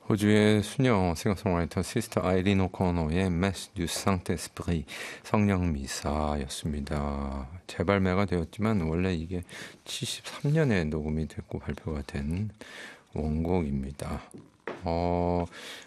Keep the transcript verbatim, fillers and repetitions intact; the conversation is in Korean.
호주의 수녀 싱어송라이터 시스터 아이린 오코노의 Messe du Saint-Esprit 성령 미사였습니다. 재발매가 되었지만 원래 이게 칠십삼 년에 녹음이 됐고 발표가 된 원곡입니다. 어,